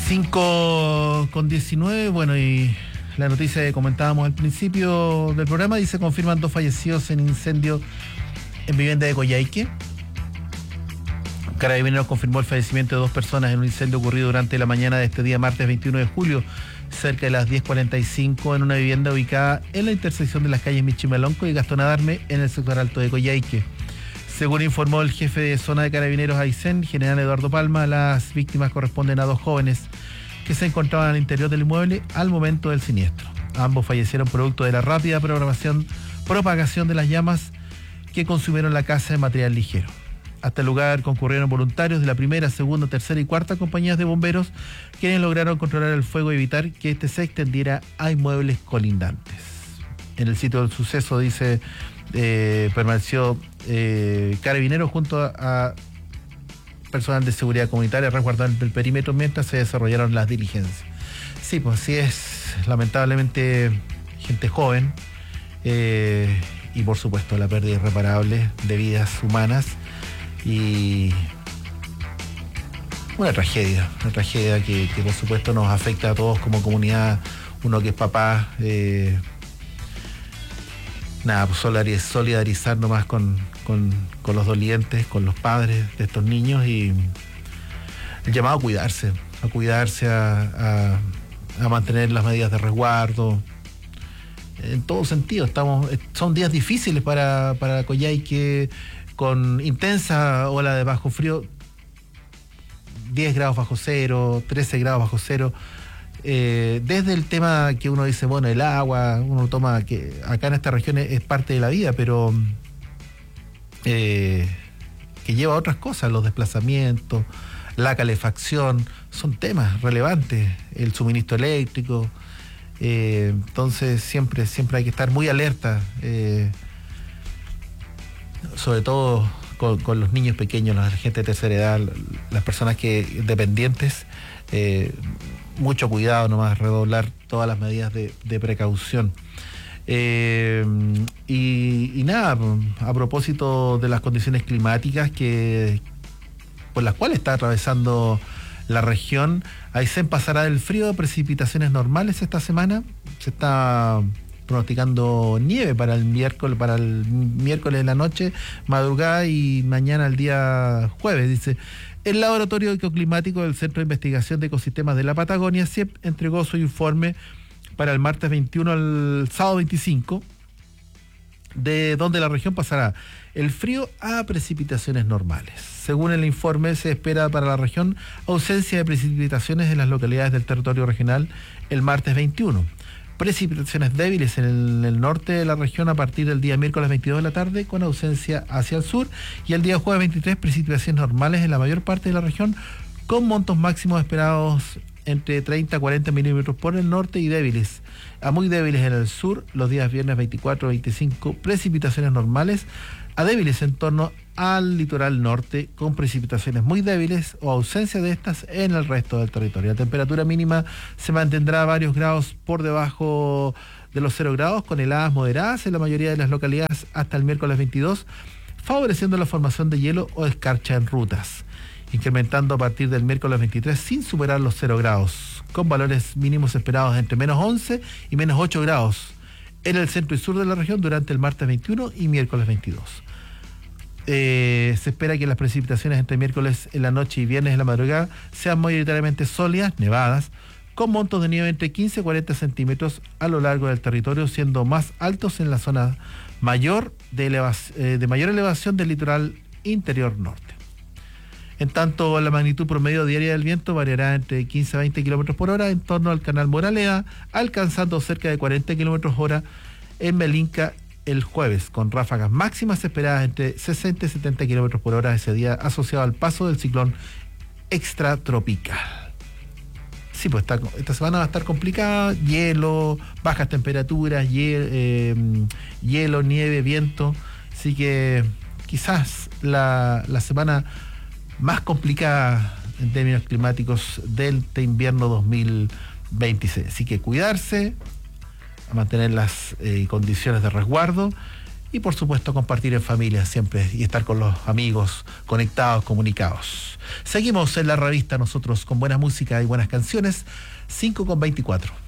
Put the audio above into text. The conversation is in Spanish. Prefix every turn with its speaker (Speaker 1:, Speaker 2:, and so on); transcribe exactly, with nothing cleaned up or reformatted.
Speaker 1: cinco con diecinueve, bueno, y la noticia que comentábamos al principio del programa dice: confirman dos fallecidos en incendio en vivienda de Coyhaique. Carabineros confirmó el fallecimiento de dos personas en un incendio ocurrido durante la mañana de este día martes veintiuno de julio, cerca de las diez cuarenta y cinco, en una vivienda ubicada en la intersección de las calles Michimalonco y Gastón Adarme, en el sector alto de Coyhaique. Según informó el jefe de zona de Carabineros Aysén, general Eduardo Palma, las víctimas corresponden a dos jóvenes que se encontraban al interior del inmueble al momento del siniestro. Ambos fallecieron producto de la rápida programación, propagación de las llamas que consumieron la casa de material ligero. Hasta el lugar concurrieron voluntarios de la primera, segunda, tercera y cuarta compañías de bomberos, quienes lograron controlar el fuego y evitar que este se extendiera a inmuebles colindantes. En el sitio del suceso, dice, eh, permaneció eh, Carabineros junto a, a personal de seguridad comunitaria resguardando el perímetro mientras se desarrollaron las diligencias. Sí, pues sí, es lamentablemente gente joven eh, y por supuesto la pérdida irreparable de vidas humanas y una tragedia, una tragedia que, que por supuesto nos afecta a todos como comunidad. Uno que es papá, eh, nada, pues solidarizar nomás con, con, con los dolientes, con los padres de estos niños, y el llamado a cuidarse, a cuidarse, a, a, a mantener las medidas de resguardo, en todo sentido. Estamos, son días difíciles para, para Coyhaique, con intensa ola de bajo frío, diez grados bajo cero, trece grados bajo cero. Eh, desde el tema que uno dice, bueno, el agua, uno toma, que acá en esta región es, es parte de la vida, pero eh, que lleva a otras cosas, los desplazamientos, la calefacción, son temas relevantes, el suministro eléctrico, eh, entonces siempre, siempre hay que estar muy alerta, eh, sobre todo con, con los niños pequeños, la gente de tercera edad, las personas que dependientes, eh, mucho cuidado nomás, redoblar todas las medidas de, de precaución. Eh, y, y nada, a propósito de las condiciones climáticas que por las cuales está atravesando la región, Aysén pasará del frío de precipitaciones normales esta semana. Se está pronosticando nieve para el miércoles, para el miércoles en la noche, madrugada y mañana el día jueves, dice. El Laboratorio Ecoclimático del Centro de Investigación de Ecosistemas de la Patagonia, C I E P, entregó su informe para el martes veintiuno al sábado veinticinco, de donde la región pasará el frío a precipitaciones normales. Según el informe, se espera para la región ausencia de precipitaciones en las localidades del territorio regional el martes veintiuno. Precipitaciones débiles en el, en el norte de la región a partir del día miércoles veintidós de la tarde, con ausencia hacia el sur, y el día jueves veintitrés precipitaciones normales en la mayor parte de la región, con montos máximos esperados entre treinta a cuarenta milímetros por el norte y débiles a muy débiles en el sur. Los días viernes veinticuatro a veinticinco precipitaciones normales a débiles en torno al litoral norte, con precipitaciones muy débiles o ausencia de estas en el resto del territorio. La temperatura mínima se mantendrá varios grados por debajo de los cero grados, con heladas moderadas en la mayoría de las localidades hasta el miércoles veintidós, favoreciendo la formación de hielo o escarcha en rutas, incrementando a partir del miércoles veintitrés sin superar los cero grados, con valores mínimos esperados entre menos once y menos ocho grados en el centro y sur de la región durante el martes veintiuno y miércoles veintidós. Eh, se espera que las precipitaciones entre miércoles en la noche y viernes en la madrugada sean mayoritariamente sólidas, nevadas, con montos de nieve entre quince y cuarenta centímetros a lo largo del territorio, siendo más altos en la zona mayor de, eleva- eh, de mayor elevación del litoral interior norte. En tanto, la magnitud promedio diaria del viento variará entre quince a veinte kilómetros por hora en torno al canal Moraleda, alcanzando cerca de cuarenta kilómetros hora en Melinca el jueves, con ráfagas máximas esperadas entre sesenta y setenta kilómetros por hora ese día, asociado al paso del ciclón extratropical. Sí, pues esta, esta semana va a estar complicada, hielo, bajas temperaturas, hielo, eh, hielo, nieve, viento, así que quizás la, la semana más complicada en términos climáticos del de invierno dos mil veintiséis. Así que cuidarse, a mantener las eh, condiciones de resguardo y por supuesto compartir en familia siempre y estar con los amigos conectados, comunicados. Seguimos en la revista nosotros con buena música y buenas canciones, cinco con veinticuatro.